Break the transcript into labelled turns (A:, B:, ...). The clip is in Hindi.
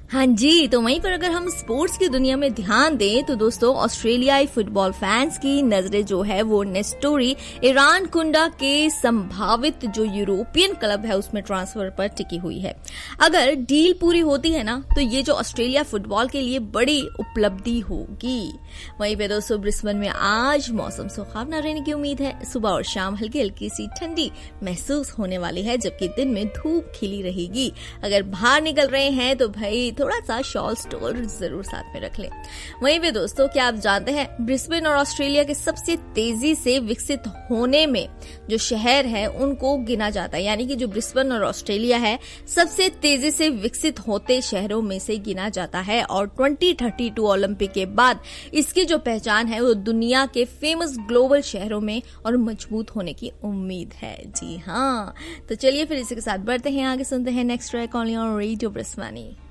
A: हाँ जी, तो वहीं पर अगर हम स्पोर्ट्स की दुनिया में ध्यान दें तो दोस्तों ऑस्ट्रेलियाई फुटबॉल फैंस की नजरें जो है वो नेस्टोरी इरानकुंडा के संभावित जो यूरोपियन क्लब है उसमें ट्रांसफर पर टिकी हुई है। अगर डील पूरी होती है ना तो ये जो ऑस्ट्रेलिया फुटबॉल के लिए बड़ी उपलब्धि होगी। वहीं पे दोस्तों ब्रिस्बेन में आज मौसम सुहावना रहने की उम्मीद है। सुबह और शाम हल्की हल्की सी ठंडी महसूस होने वाली है, जबकि दिन में धूप खिली रहेगी। अगर बाहर निकल रहे हैं तो भाई थोड़ा सा शॉल स्टोल जरूर साथ में रख लें। वहीं पे दोस्तों क्या आप जानते हैं ब्रिस्बेन और ऑस्ट्रेलिया के सबसे तेजी से विकसित होने में जो शहर है उनको गिना जाता है, यानी कि जो ब्रिस्बेन और ऑस्ट्रेलिया है सबसे तेजी से विकसित होते शहरों में से गिना जाता है और 2032 ओलंपिक के बाद इसकी जो पहचान है वो दुनिया के फेमस ग्लोबल शहरों में और मजबूत होने की उम्मीद है। जी हाँ, तो चलिए फिर इसी के साथ बढ़ते हैं आगे, सुनते हैं next track only on radio Brisbane.